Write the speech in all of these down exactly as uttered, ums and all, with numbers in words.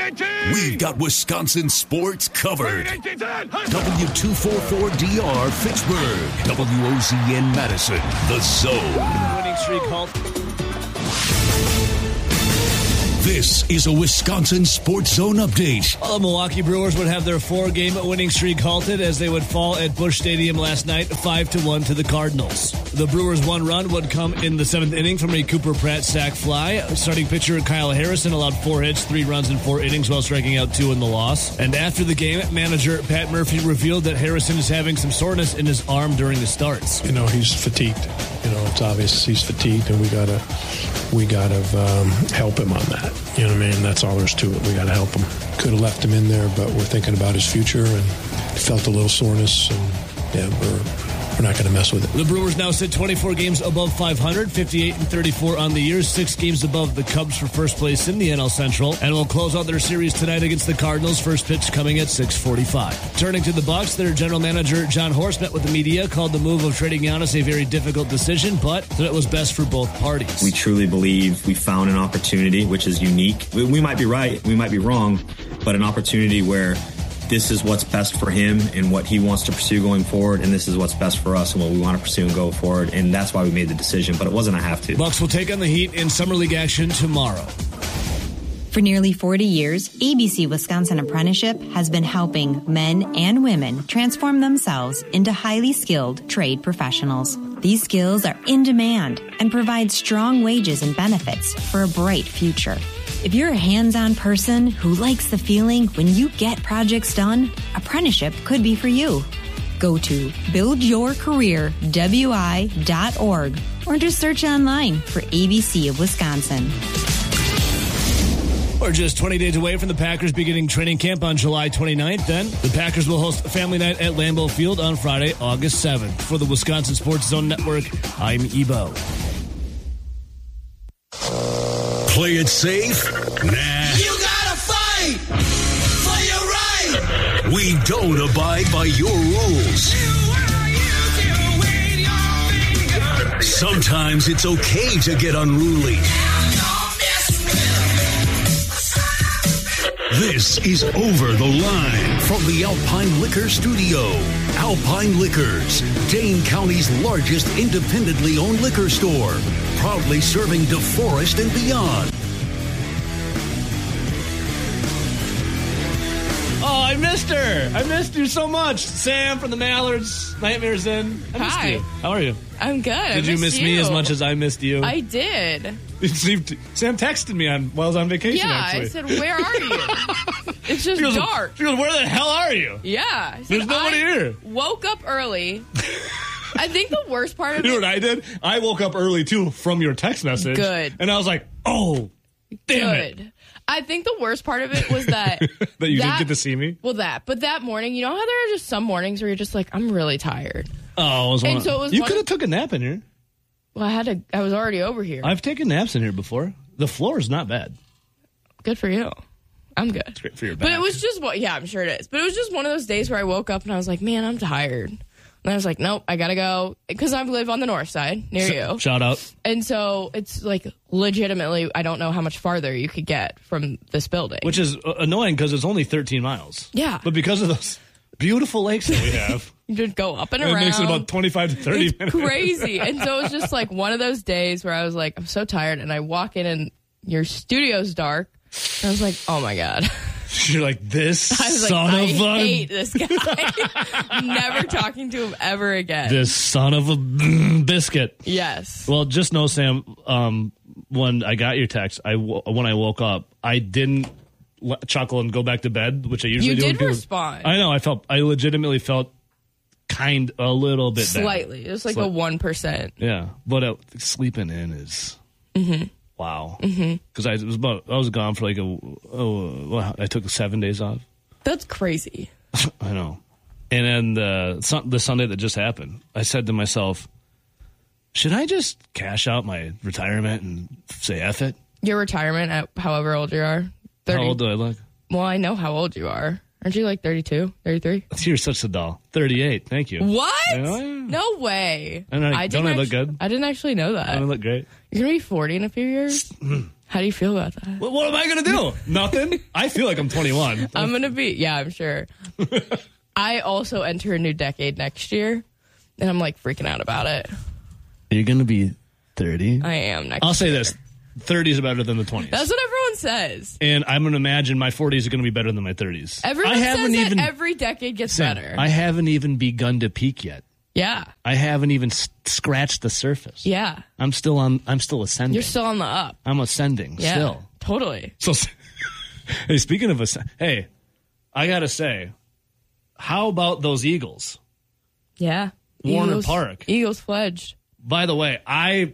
We've got Wisconsin sports covered. W two forty-four D R Fitchburg. W O Z N Madison. The Zone. Winning streak halt. This is a Wisconsin Sports Zone update. Well, the Milwaukee Brewers would have their four-game winning streak halted as they would fall at Busch Stadium last night, five to one to the Cardinals. The Brewers' one run would come in the seventh inning from a Cooper Pratt sac fly. Starting pitcher Kyle Harrison allowed four hits, three runs in four innings while striking out two in the loss. And after the game, manager Pat Murphy revealed that Harrison is having some soreness in his arm during the starts. You know, he's fatigued. You know, it's obvious he's fatigued, and we gotta, we gotta um, help him on that. You know what I mean? That's all there's to it. We gotta help him. Could have left him in there, but we're thinking about his future, and felt a little soreness, and yeah, we're we're not going to mess with it. The Brewers now sit twenty-four games above five hundred, fifty-eight and thirty-four on the year, six games above the Cubs for first place in the N L Central, and will close out their series tonight against the Cardinals. First pitch coming at six forty-five. Turning to the Bucks, their general manager John Horst met with the media, called the move of trading Giannis a very difficult decision, but that it was best for both parties. We truly believe we found an opportunity which is unique. We, we might be right, we might be wrong, but an opportunity where this is what's best for him and what he wants to pursue going forward, and this is what's best for us and what we want to pursue and go forward, and that's why we made the decision, but it wasn't a have to. Bucks will take on the Heat in Summer League action tomorrow. For nearly forty years, A B C Wisconsin Apprenticeship has been helping men and women transform themselves into highly skilled trade professionals. These skills are in demand and provide strong wages and benefits for a bright future. If you're a hands-on person who likes the feeling when you get projects done, apprenticeship could be for you. Go to build your career w i dot org or just search online for A B C of Wisconsin. We're just twenty days away from the Packers beginning training camp on July twenty-ninth. Then the Packers will host Family Night at Lambeau Field on Friday, August seventh. For the Wisconsin Sports Zone Network, I'm Ebo. Play it safe? Nah. You gotta fight for your right. We don't abide by your rules. Sometimes it's okay to get unruly. This is Over the Line from the Alpine Liquor Studio. Alpine Liquors, Dane County's largest independently owned liquor store, proudly serving DeForest and beyond. Oh, I missed her. I missed you so much. Sam from the Mallards, Nightmares Inn. I missed Hi. you. How are you? I'm good. I Did you miss you. me as much as I missed you? I did. Sam texted me on while I was on vacation, Yeah, actually. I said, where are you? It's just She goes, dark. She goes, where the hell are you? Yeah. I said, There's nobody I here. Woke up early. I think the worst part of You know it... what I did? I woke up early, too, from your text message. Good. And I was like, oh, damn Good. it. I think the worst part of it was that... that you that, didn't get to see me? Well, that. But that morning, you know how there are just some mornings where you're just like, I'm really tired. Oh, it was And one, so it was you one could have of- took a nap in here. Well, I had to... I was already over here. I've taken naps in here before. The floor is not bad. Good for you. I'm good. It's great for your back. But it was just what, yeah, I'm sure it is. But it was just one of those days where I woke up and I was like, man, I'm tired. And I was like, nope, I gotta go because I live on the north side near you. Shout out. And so it's like legitimately, I don't know how much farther you could get from this building. Which is uh, annoying because it's only thirteen miles. Yeah. But because of those beautiful lakes that we have, you just go up and it around. makes it about twenty-five to thirty It's minutes. crazy. And so it was just like one of those days where I was like, I'm so tired. And I walk in and your studio's dark. And I was like, oh my God. You're like, this I was son like, of I a... hate this guy. Never talking to him ever again. This son of a biscuit. Yes. Well, just know, Sam, um, when I got your text, I w- when I woke up, I didn't le- chuckle and go back to bed, which I usually You do. did when people- respond. I know. I felt. I legitimately felt kind a little bit bad. Slightly. It was like Slight- a one percent. Yeah, but uh, sleeping in is Mm-hmm. wow. Because I was about I was gone for like a oh well, I took seven days off. That's crazy. I know. And then the sun, the Sunday that just happened, I said to myself, should I just cash out my retirement and say F it? Your retirement at however old you are. thirty. How old do I look? Well, I know how old you are. Aren't you like thirty-two, thirty-three? You're such a doll. thirty-eight. Thank you. What? I know, yeah. No way. I know, I don't didn't I look actu- good? I didn't actually know that. I look great. You're going to be forty in a few years? How do you feel about that? Well, what am I going to do? Nothing. I feel like I'm twenty-one. I'm going to be, yeah, I'm sure. I also enter a new decade next year, and I'm like freaking out about it. You're going to be thirty? I am next I'll say year. this. thirties are better than the twenties. That's what everyone says. And I'm going to imagine my forties are going to be better than my thirties. Everyone I says haven't that even, every decade gets Sam, better. I haven't even begun to peak yet. Yeah. I haven't even s- scratched the surface. Yeah. I'm still on. I'm still ascending. You're still on the up. I'm ascending Yeah. still. Totally. So, hey, speaking of ascend, hey, I gotta say, how about those Eagles? Yeah. Warner Eagles, Park. Eagles fledged. By the way, I,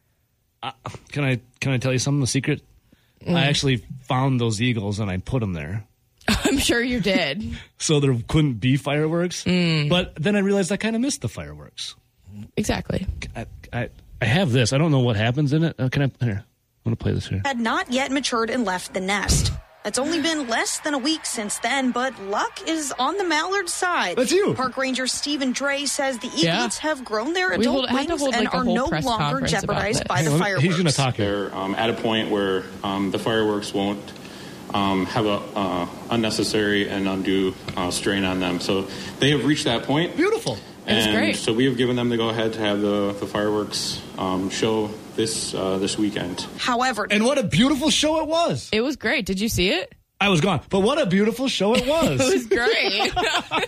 I can I can I tell you something? The secret. Mm. I actually found those Eagles and I put them there. I'm sure you did. So there couldn't be fireworks. Mm. But then I realized I kind of missed the fireworks. Exactly. I, I, I have this. I don't know what happens in it. Uh, can I? Here, I'm going to play this here. Had not yet matured and left the nest. It's only been less than a week since then, but luck is on the mallard side. That's you. Park Ranger Stephen Dre says the eaglets Yeah. have grown their We adult hold- had to wings hold, and like, a are whole no press longer conference about jeopardized this. by Hang the on, fireworks. he's going to talk here. They're um, at a point where um, the fireworks won't um, have a uh, unnecessary and undue uh, strain on them. So they have reached that point. Beautiful. It's And great. so we have given them the go-ahead to have the, the fireworks um, show this uh, this weekend. However, And what a beautiful show it was. It was great. Did you see it? I was gone, but what a beautiful show it was. It was great.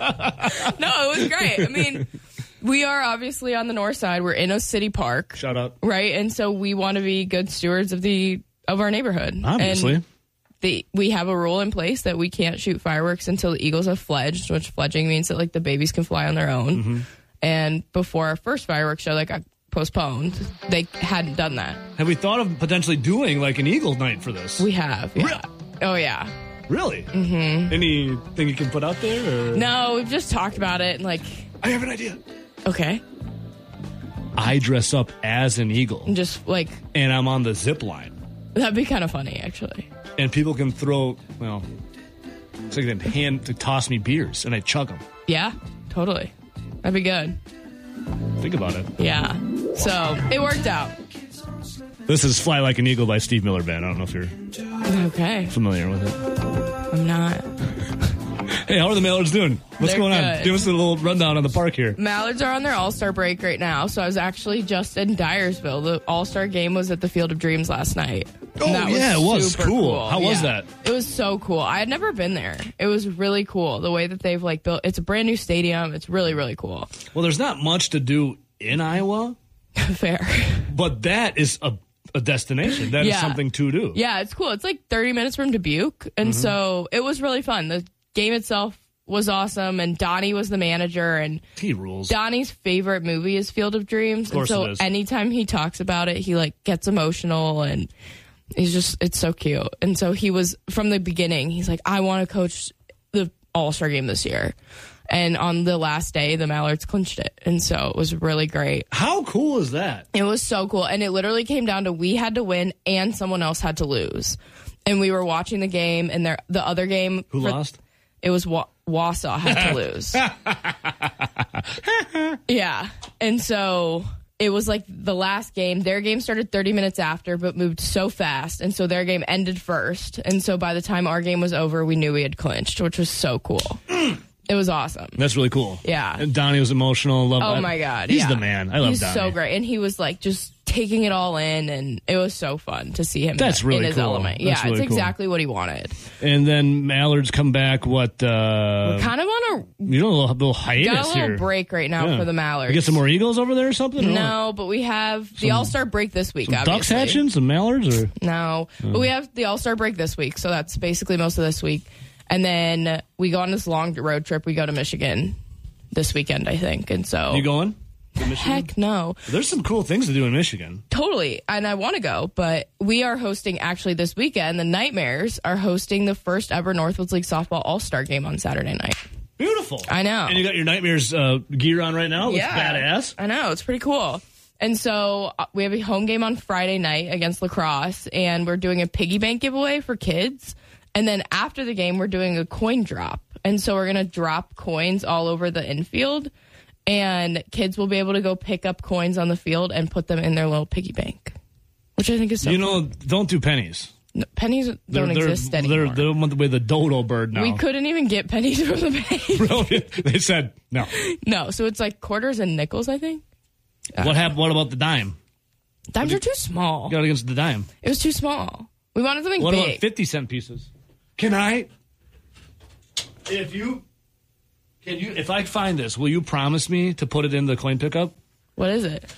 No, it was great. I mean, we are obviously on the north side. We're in a city park. Shout out. Right? And so we want to be good stewards of the of our neighborhood. Obviously. And the we have a rule in place that we can't shoot fireworks until the eagles have fledged, which fledging means that like the babies can fly on their own. Mm-hmm. And before our first fireworks show that got postponed, they hadn't done that. Have we thought of potentially doing like an Eagle night for this? We have. Yeah. Oh yeah. Really? Mm-hmm. Anything you can put out there? Or? No, we've just talked about it and like I have an idea. okay. I dress up as an eagle, And just like and I'm on the zip line, that'd be kind of funny actually. and people can throw, well, it's like they hand to toss me beers, and I chug them. Yeah, totally. That'd be good. Think about it. Yeah. So it worked out. This is "Fly Like an Eagle" by Steve Miller Band. I don't know if you're Okay. familiar with it. I'm not. Hey, how are the Mallards doing? What's They're going on? good. Give us a little rundown on the park here. Mallards are on their All-Star break right now, so I was actually just in Dyersville. The All-Star game was at the Field of Dreams last night. Oh, And that yeah, it was super cool. How was Yeah. that? It was so cool. I had never been there. It was really cool. The way that they've like built, it's a brand new stadium. It's really, really cool. Well, there's not much to do in Iowa, Fair. but that is a, a destination. That is Yeah. something to do. Yeah, it's cool. It's like thirty minutes from Dubuque. And Mm-hmm. so it was really fun. The game itself was awesome. And Donnie was the manager. And He rules. Donnie's favorite movie is Field of Dreams. Of course and so it is. anytime he talks about it, he like gets emotional and he's just, it's so cute. And so he was from the beginning, he's like, I want to coach the All-Star game this year. And on the last day, the Mallards clinched it. And so it was really great. How cool is that? It was so cool. And it literally came down to we had to win and someone else had to lose. And we were watching the game and there, the other game. Who for- lost? It was Wa- Wausau had to lose. Yeah. And so it was like the last game. Their game started thirty minutes after, but moved so fast. And so their game ended first. And so by the time our game was over, we knew we had clinched, which was so cool. It was awesome. That's really cool. Yeah. And Donnie was emotional. Love Oh I- my God. He's yeah. the man. I love He's Donnie. so great. And he was like just taking it all in. And it was so fun to see him That's in really his cool. element. That's yeah, really it's cool. exactly what he wanted. And then Mallards come back, what, uh, Kind of on a, you know, a little, little hiatus got a little here. break right now Yeah. for the Mallards. We get some more Eagles over there or something? or what? No, but we have the All Star break this week. Some ducks obviously. hatching? Some Mallards? Or No, but we have the All Star break this week, so that's basically most of this week. And then we go on this long road trip. We go to Michigan this weekend, I think. And so, You going? to Michigan? heck no, There's some cool things to do in Michigan. totally. And I want to go, but we are hosting actually this weekend. The Nightmares are hosting the first ever Northwoods League softball All Star game on Saturday night. Beautiful. I know. And you got your Nightmares uh, gear on right now. Looks badass. I know. It's pretty cool. And so uh, we have a home game on Friday night against Lacrosse, and we're doing a piggy bank giveaway for kids. And then after the game, we're doing a coin drop. And so we're going to drop coins all over the infield, and kids will be able to go pick up coins on the field and put them in their little piggy bank. which I think is so You cool. know, don't do pennies. No, pennies don't They're, they're, exist anymore. they're, they're with the dodo bird now. We couldn't even get pennies from the bank. Really? They said no. No, so it's like quarters and nickels, I think. What happened? What about the dime? Dimes are too small. You got against the dime. It was too small. We wanted something What big. about fifty cent pieces? Can I? If you, can you? If I find this, will you promise me to put it in the coin pickup? What is it?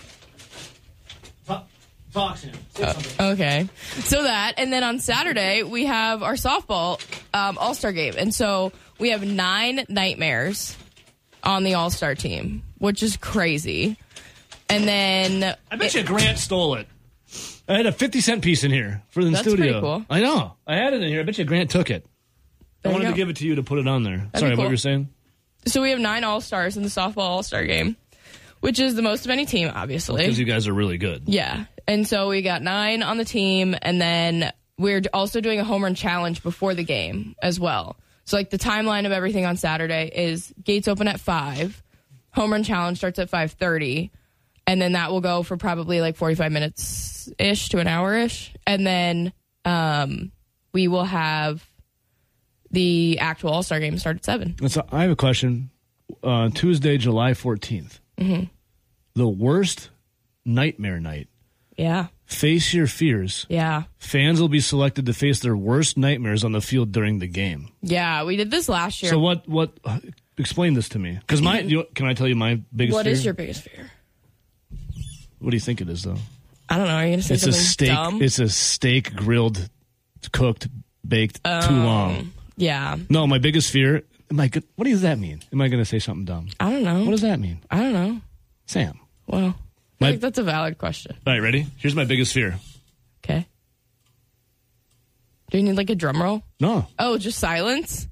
Talk to him. Uh, okay. So that, and then on Saturday, we have our softball um, all-star game. And so we have nine Nightmares on the all-star team, which is crazy. And then... I bet it, you Grant stole it. I had a fifty cent piece in here for the That's studio. pretty cool. I know. I had it in here. I bet you Grant took it. There I wanted you to go. give it to you to put it on there. That'd Sorry, be cool. what you were saying? So we have nine all-stars in the softball all-star game, which is the most of any team, obviously. Because you guys are really good. Yeah. And so we got nine on the team, and then we're also doing a home run challenge before the game as well. So, like, the timeline of everything on Saturday is gates open at five, home run challenge starts at five thirty, and then that will go for probably, like, forty-five minutes-ish to an hour-ish. And then um, we will have the actual All-Star game start at seven. So I have a question. Uh, Tuesday, July fourteenth. Mm-hmm. The worst nightmare night. Yeah. Face your fears. Yeah. Fans will be selected to face their worst nightmares on the field during the game. Yeah, we did this last year. So what? What? Uh, explain this to me. Because my, you know, can I tell you my biggest? What fear? is your biggest fear? What do you think it is, though? I don't know. Are you going to say It's a something steak. dumb? It's a steak grilled, cooked, baked too Um, long. Yeah. No, my biggest fear. Am I good? What does that mean? Am I going to say something dumb? I don't know. What does that mean, I don't know. Sam? Well, I My- think that's a valid question. All right, ready? Here's my biggest fear. Okay. Do you need like a drum roll? No. Oh, just silence?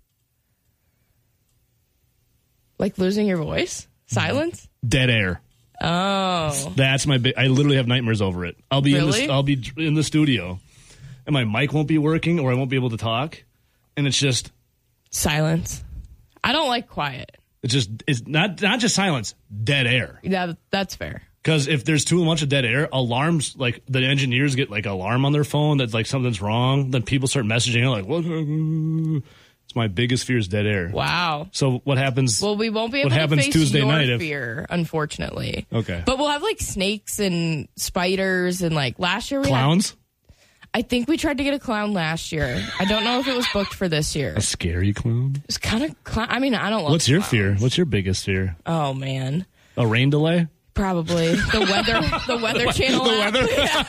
Like losing your voice? Silence? Dead air. Oh. That's my big. I literally have nightmares over it. I'll be in Really? the. I'll be in the studio, and my mic won't be working, or I won't be able to talk, and it's just. Silence. I don't like quiet. It's just. It's not not just silence. Dead air. Yeah, that's fair. Because if there's too much of dead air, alarms, like the engineers get like alarm on their phone that's like something's wrong. Then people start messaging like, "What?" It's my biggest fear is dead air. Wow. So what happens? Well, we won't be able what to happens face Tuesday your night if- fear, unfortunately. Okay. But we'll have like snakes and spiders and like last year we Clowns? had. I think we tried to get a clown last year. I don't know if it was booked for this year. A scary clown? It's kind of clown. I mean, I don't love What's your clowns. fear? What's your biggest fear? Oh man. A rain delay? Probably the weather, the weather channel the app.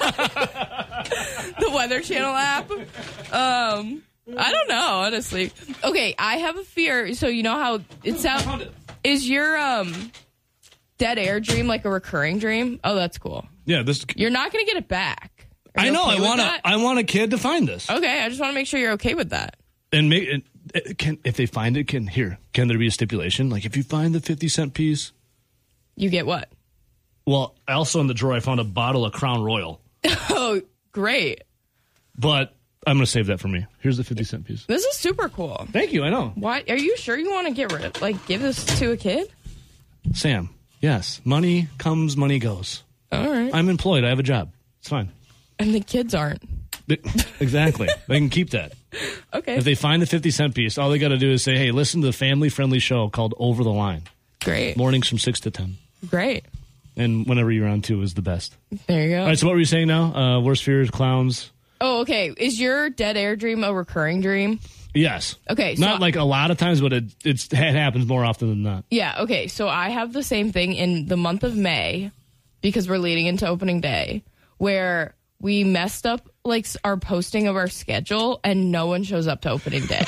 weather? The weather channel app. Um, I don't know, honestly. Okay, I have a fear. So you know how it sounds. Is your um dead air dream like a recurring dream? Oh, that's cool. Yeah, this. You're not gonna get it back. Are I you know. okay I with want that? to. I want a kid to find this Okay, I just want to make sure you're okay with that. and make it. it Can if they find it? Can here? Can there be a stipulation? Like if you find the fifty cent piece. You get what? Well, also in the drawer, I found a bottle of Crown Royal, Oh, great. but I'm going to save that for me. Here's the fifty cent piece. This is super cool. Thank you. I know, Why are you sure you want to get rid of like give this to a kid? Sam. Yes, money comes, money goes. All right. I'm employed. I have a job. It's fine. And the kids aren't. Exactly. They can keep that. Okay. If they find the fifty cent piece, all they got to do is say, "Hey, listen to the family-friendly show called Over the Line. Great. Mornings from six to ten, Great. and whenever you're on two is the best." There you go. All right. So what were you saying now? Uh, worst fears, clowns. Oh, okay. Is your dead air dream a recurring dream? Yes. Okay, so- Not like a lot of times, but it it's, it happens more often than not. Yeah, okay. So I have the same thing in the month of May because we're leading into opening day where we messed up like our posting of our schedule and no one shows up to opening day.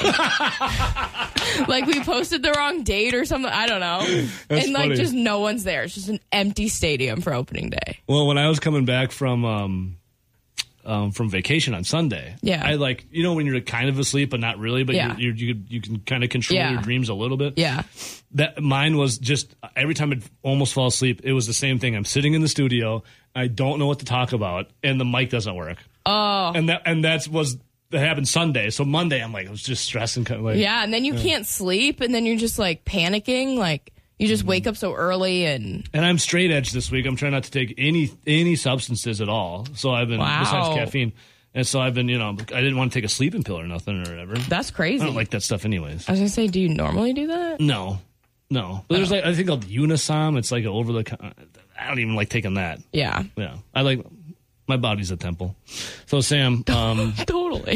Like we posted the wrong date or something. I don't know. That's and like funny. just no one's there. It's just an empty stadium for opening day. Well, when I was coming back from um, um, from vacation on Sunday, Yeah. I like you know when you're kind of asleep but not really, but Yeah. you you you you can kind of control Yeah. your dreams a little bit. Yeah. That mine was just every time I'd almost fall asleep, it was the same thing. I'm sitting in the studio, I don't know what to talk about, and the mic doesn't work. Oh. And that and that's was that happened Sunday. So Monday, I'm like I was just stressing, kind of like Yeah, and then you can't sleep and then you're just like panicking like You just wake up so early and... And I'm straight edge this week. I'm trying not to take any any substances at all. So I've been, wow. besides caffeine. And so I've been, you know, I didn't want to take a sleeping pill or nothing or whatever. That's crazy. I don't like that stuff anyways. I was going to say, do you normally do that? No. No. But there's like, I think called Unisom. It's like over the, I don't even like taking that. Yeah. Yeah. I like, my body's a temple. So Sam. Um, totally.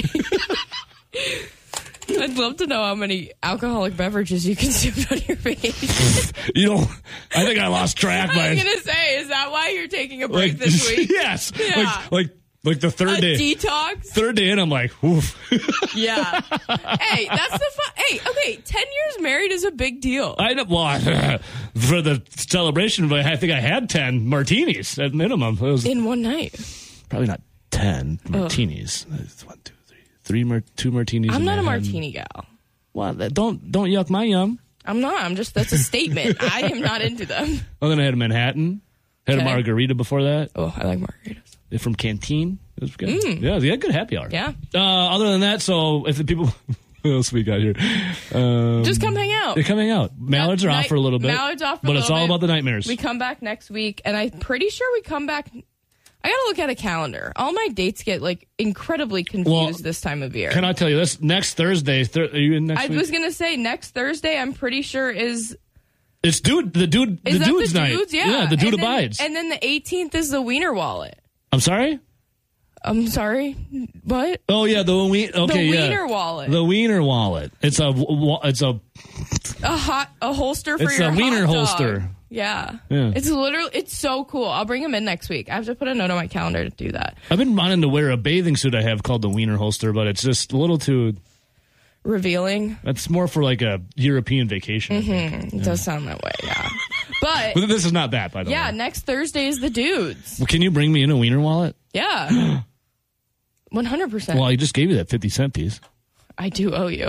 I'd love to know how many alcoholic beverages you consumed on your vacation. You know, I think I lost track. I was going to say, is that why you're taking a break like, this week? Yes. Yeah. Like, like, like the third a day. Detox? Third day in, I'm like, oof. Yeah. Hey, that's the fun. Hey, okay, ten years married is a big deal. I know. Well, for the celebration, but I think I had ten martinis at minimum. It was in one night. Probably not ten martinis. Oh. One, two, three, three mar- two martinis. I'm not a martini gal. Well, don't don't yuck my yum. I'm not. I'm just. That's a statement. I am not into them. Well, then I had a Manhattan. Had okay. a margarita before that. Oh, I like margaritas. From Canteen. It was good. Mm. Yeah, they had good happy hour. Yeah. Uh, other than that, so if the people, what else we got here? Um, Just come hang out. They're coming out. Mallards yeah, are night, off for a little bit. Mallards off for but a it's little all bit. about the nightmares. We come back next week, and I'm pretty sure we come back. I gotta look at a calendar. All my dates get like incredibly confused well, this time of year. Can I tell you this? Next Thursday, thir- are you in next I week? was gonna say next Thursday. I'm pretty sure is. It's dude. The dude. Is the that dude's the night. Dudes? Yeah. yeah, the dude and abides. Then, and then the eighteenth is the Wiener Wallet. I'm sorry. I'm sorry. What? Oh yeah, the we- okay, the yeah. Wiener Wallet. The Wiener Wallet. It's a it's a a hot a holster for it's your a Wiener hot dog. holster. Yeah. yeah, it's literally it's so cool. I'll bring them in next week. I have to put a note on my calendar to do that. I've been wanting to wear a bathing suit I have called the Wiener holster, but it's just a little too revealing. That's more for like a European vacation. Mm-hmm. It yeah. does sound that way, yeah. But well, this is not that, by the yeah, way. Yeah, next Thursday is the dudes. Well, can you bring me in a Wiener wallet? Yeah. one hundred percent. Well, I just gave you that fifty cent piece. I do owe you.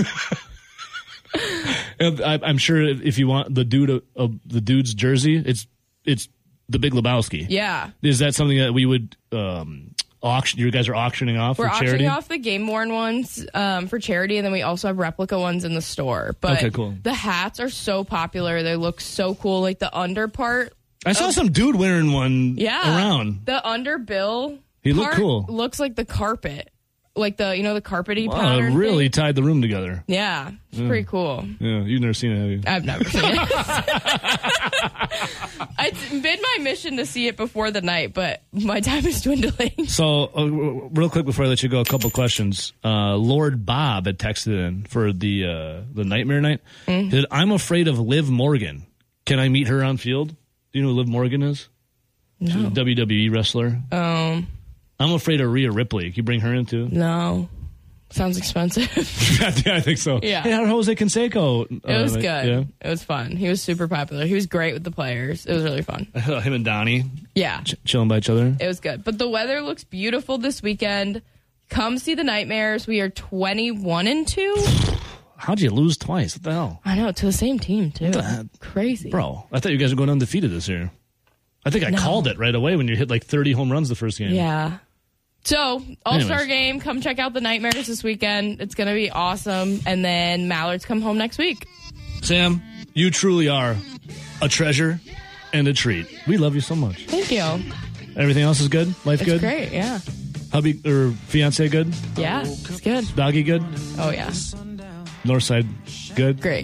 I, I'm sure if you want the dude, uh, uh, the dude's jersey, it's it's the Big Lebowski. Yeah. Is that something that we would um, auction? You guys are auctioning off We're for charity? auctioning off the game worn ones um, for charity, and then we also have replica ones in the store. But okay, cool. The hats are so popular; they look so cool. Like the under part. I saw of, some dude wearing one. Yeah. Around the under bill. He looked cool. Looks like the carpet. Like the, you know, the carpety wow, pattern. Really thing. Tied the room together. Yeah, it's yeah. pretty cool. Yeah, you've never seen it, have you? I've never seen it. It's been my mission to see it before the night, but my time is dwindling. So, uh, real quick before I let you go, a couple questions. Uh, Lord Bob had texted in for the uh, the Nightmare Night. Mm-hmm. He said, I'm afraid of Liv Morgan. Can I meet her on field? Do you know who Liv Morgan is? No. She's a W W E wrestler. Um... I'm afraid of Rhea Ripley. Can you bring her in too? No. Sounds expensive. Yeah, I think so. Yeah. Hey, how Jose Canseco? It was uh, good. Yeah. It was fun. He was super popular. He was great with the players. It was really fun. Him and Donnie. Yeah. Ch- chilling by each other. It was good. But the weather looks beautiful this weekend. Come see the Nightmares. We are twenty-one and two. How'd you lose twice? What the hell? I know, to the same team, too. Crazy. Bro, I thought you guys were going undefeated this year. I think I no. called it right away when you hit like thirty home runs the first game. Yeah. So, All-Star Anyways. Game, come check out the Nightmares this weekend. It's going to be awesome. And then Mallards come home next week. Sam, you truly are a treasure and a treat. We love you so much. Thank you. Everything else is good? Life it's good? Great, yeah. Hubby or fiance good? Yeah, it's good. Doggy good? Oh, yeah. Northside good? Great.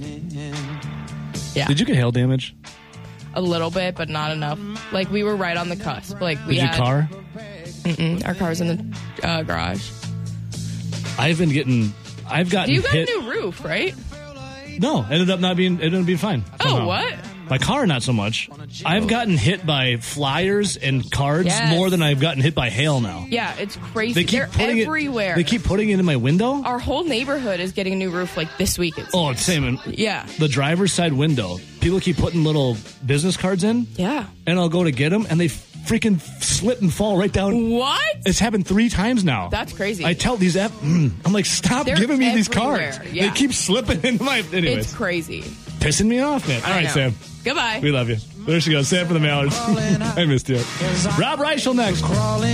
Yeah. Did you get hail damage? A little bit, but not enough. Like, we were right on the cusp. Like, we Did your had, car? Mm-mm, our car's in the uh, garage. I've been getting. I've gotten. You got hit. a new roof, right? No, ended up not being. Ended up being fine. Oh, somehow. what? My car, not so much. I've gotten hit by flyers and cards Yes. more than I've gotten hit by hail now. Yeah, it's crazy. They keep They're putting everywhere. It, they keep putting it in my window. Our whole neighborhood is getting a new roof like this week. It's Oh, it's same. in- Yeah. The driver's side window. People keep putting little business cards in. Yeah. And I'll go to get them, and they freaking slip and fall right down. What? It's happened three times now. That's crazy. I tell these F. Mm, I'm like, stop They're giving me these everywhere. cards. Yeah. They keep slipping into my. Anyways, It's crazy. pissing me off, man. All I right, know. Sam. Goodbye. We love you. There she goes. Sam for the Mallards. I missed you. Rob Reichel next.